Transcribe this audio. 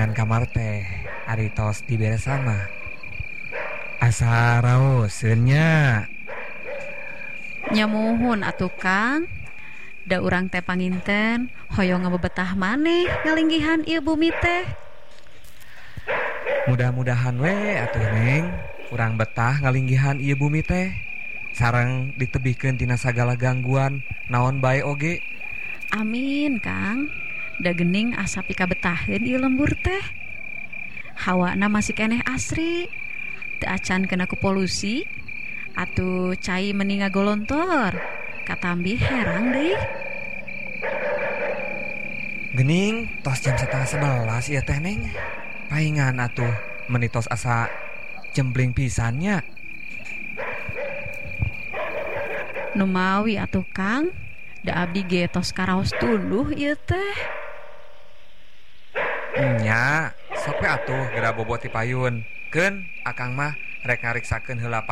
bebedahan kamar teh ari tos diberesan mah asa raoseun nya. Nyamuhun atuh Kang. Da urang teh panginten hoyong ngabebetah maneh ngalinggihan ieu bumi teh. Mudah-mudahan we atuh Neng, urang betah ngalinggihan ieu bumi teh sareng ditebihkeun tina sagala gangguan naon bae oge. Amin Kang. Da geuning asa pikabetaheun ieu lembur teh. Hawana masih keneh asri. Teu acan kena ku polusi. Atuh cai mending ngagolontor. Katambi herang deui. Gening tos jam 10:30 ieu teh Neng. Paingan atuh meuni tos asa jembling pisannya. Nu mawi atuh Kang. Da abdi ge tos karaos tuluh ieu teh. Nya, sok we atuh geura bobot ti payun. Keun akang mah rek ngariksakeun heula